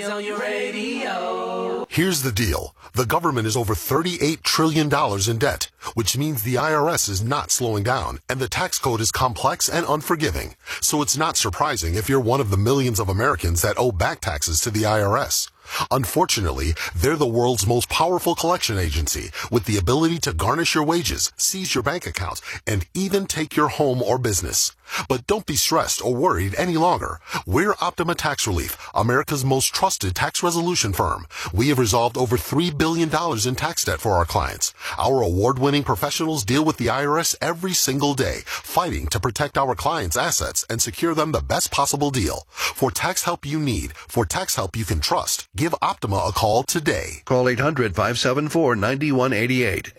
On your radio. Here's the deal. The government is over $38 trillion in debt, which means the IRS is not slowing down, and the tax code is complex and unforgiving. So it's not surprising if you're one of the millions of Americans that owe back taxes to the IRS. Unfortunately, they're the world's most powerful collection agency with the ability to garnish your wages, seize your bank accounts, and even take your home or business. But don't be stressed or worried any longer. We're Optima Tax Relief, America's most trusted tax resolution firm. We have resolved over $3 billion in tax debt for our clients. Our award-winning professionals deal with the IRS every single day, fighting to protect our clients' assets and secure them the best possible deal. For tax help you need, for tax help you can trust, give Optima a call today. Call 800-574-9188.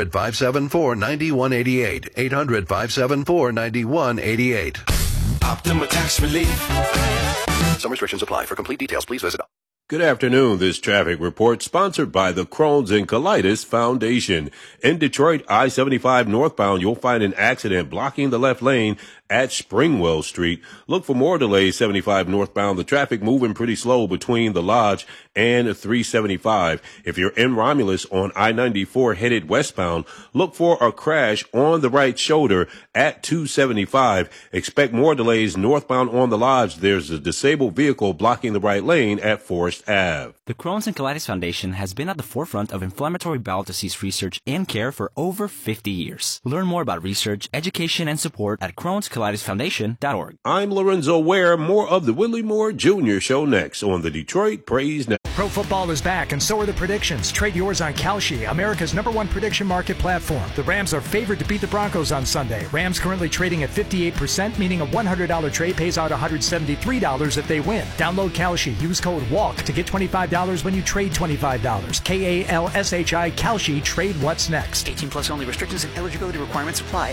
800-574-9188. 800-574-9188. Optima Tax Relief. Some restrictions apply. For complete details, please visit. Good afternoon. This traffic report sponsored by the Crohn's and Colitis Foundation. In Detroit, I-75 northbound, you'll find an accident blocking the left lane at Springwell Street. Look for more delays 75 northbound. The traffic moving pretty slow between the Lodge and 375. If you're in Romulus on I-94 headed westbound, look for a crash on the right shoulder at 275. Expect more delays northbound on the Lodge. There's a disabled vehicle blocking the right lane at Forest Ave. The Crohn's and Colitis Foundation has been at the forefront of inflammatory bowel disease research and care for over 50 years. Learn more about research, education, and support at Crohn'sColitisFoundation.org. I'm Lorenzo Ware. More of the Willie Moore Jr. Show next on the Detroit Praise Network. Pro football is back, and so are the predictions. Trade yours on Kalshi, America's #1 prediction market platform. The Rams are favored to beat the Broncos on Sunday. Rams currently trading at 58%, meaning a $100 trade pays out $173 if they win. Download Kalshi. Use code WALK to get $25 when you trade $25. KALSHI Kalshi. Trade what's next. 18 plus only. Restrictions and eligibility requirements apply.